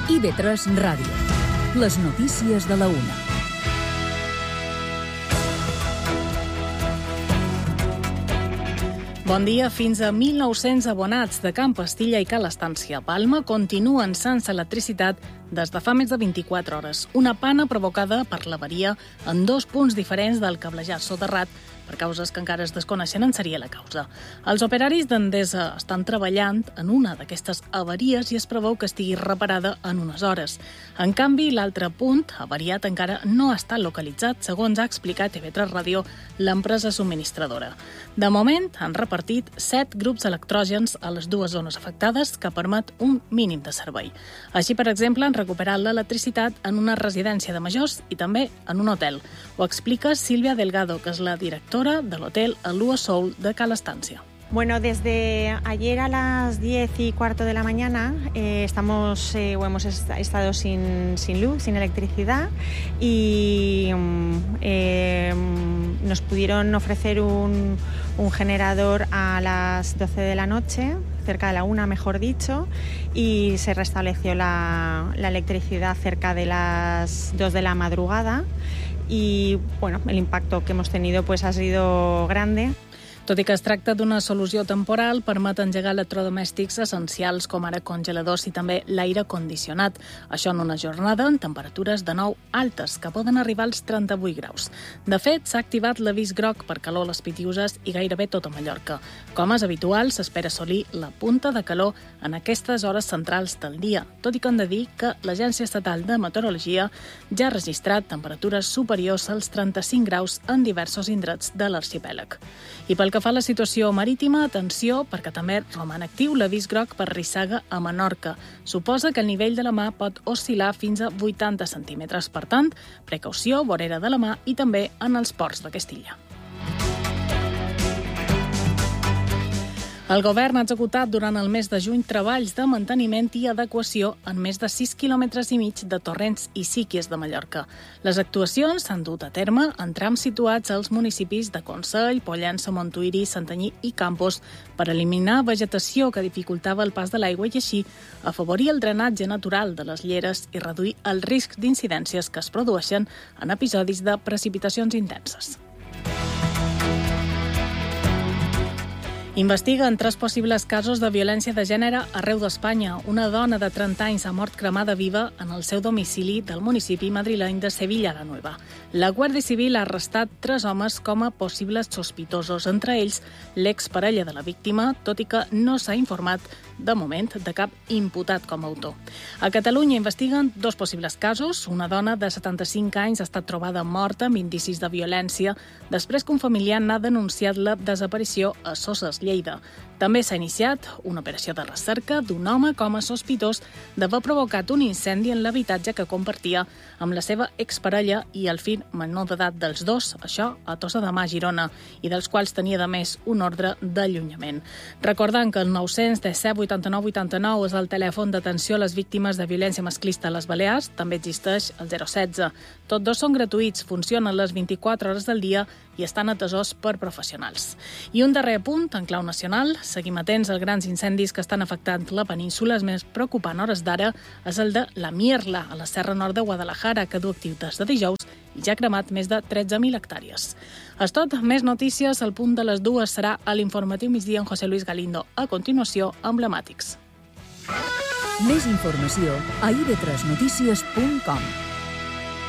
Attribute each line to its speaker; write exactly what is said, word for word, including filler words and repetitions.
Speaker 1: I V tres Ràdio. Les notícies de la una.
Speaker 2: Bon dia. Fins a mil nou-cents abonats de Can Pastilla i Cal Estància a Palma continuen sense electricitat des de fa més de vint-i-quatre hores. Una pana provocada per l'avaria en dos punts diferents del cablejat soterrat, per causes que encara es desconeixen en seria la causa. Els operaris d'Endesa estan treballant en una d'aquestes avaries i es preveu que estigui reparada en unes hores. En canvi, l'altre punt, avariat, encara no ha estat localitzat, segons ha explicat I V tres Ràdio, l'empresa subministradora. De moment, han repartit set grups electrògens a les dues zones afectades, que permet un mínim de servei. Així, per exemple, han recuperat l'electricitat en una residència de majors i també en un hotel. Ho explica Sílvia Delgado, que és la directora del hotel Alua Soul de Cal Estancia.
Speaker 3: Bueno, desde ayer a las diez y cuarto de la mañana eh, estamos eh, o hemos est- estado sin, sin luz, sin electricidad y eh, nos pudieron ofrecer un, un generador a las doce de la noche, cerca de la una, mejor dicho, y se restableció la, la electricidad cerca de las dos de la madrugada. Y bueno, el impacto que hemos tenido pues ha sido grande.
Speaker 2: Tot i que es tracta d'una solució temporal, permet engegar electrodomèstics essencials com ara congeladors i també l'aire condicionat. Això en una jornada amb temperatures de nou altes, que poden arribar als trenta-vuit graus. De fet, s'ha activat l'avís groc per calor a les Pitiüses i gairebé tota Mallorca. Com és habitual, s'espera assolir la punta de calor en aquestes hores centrals del dia, tot i que hem de dir que l'Agència Estatal de Meteorologia ja ha registrat temperatures superiors als trenta-cinc graus en diversos indrets de l'arxipèlag. I pel que fa a la situació marítima, atenció, perquè també roman actiu l'avís groc per rissaga a Menorca. Suposa que el nivell de la mar pot oscil·lar fins a vuitanta centímetres. Per tant, precaució, vorera de la mar i també en els ports d'aquesta illa. El govern ha executat durant el mes de juny treballs de manteniment i adequació en més de sis quilòmetres i mig de torrents i síquies de Mallorca. Les actuacions s'han dut a terme en trams situats als municipis de Consell, Pollença, Montuïri, Santanyí i Campos per eliminar vegetació que dificultava el pas de l'aigua i així afavorir el drenatge natural de les lleres i reduir el risc d'incidències que es produeixen en episodis de precipitacions intenses. Investiguen tres possibles casos de violència de gènere arreu d'Espanya. Una dona de trenta anys ha mort cremada viva en el seu domicili del municipi madrileny de Sevilla la Nueva. La Guàrdia Civil ha arrestat tres homes com a possibles sospitosos, entre ells l'exparella de la víctima, tot i que no s'ha informat de moment de cap imputat com a autor. A Catalunya investiguen dos possibles casos. Una dona de setanta-cinc anys ha estat trobada morta amb indicis de violència després que un familiar n'ha denunciat la desaparició a Soses, Lleida. També s'ha iniciat una operació de recerca d'un home com a sospitós d'haver provocat un incendi en l'habitatge que compartia amb la seva exparella i el fill menor d'edat dels dos, això a Tossa de Mar, Girona, i dels quals tenia de més un ordre d'allunyament. Recordant que el nou-cents disset vuitanta-nou vuitanta-nou és el telèfon d'atenció a les víctimes de violència masclista a les Balears, també existeix el zero setze. Tots dos són gratuïts, funcionen les vint-i-quatre hores del dia i estan atesors per professionals. I un darrer punt, en clau nacional, seguim atents als grans incendis que estan afectant la península. El més preocupant a hores d'ara és el de la Mierla, a la Serra Nord de Guadalajara, que du actiu des de dijous i ja ha cremat més de tretze mil hectàrees. És tot, més notícies, al punt de les dues serà a l'informatiu migdia en José Luis Galindo. A continuació, emblemàtics.
Speaker 1: Més informació a i ve tres notícies punt com.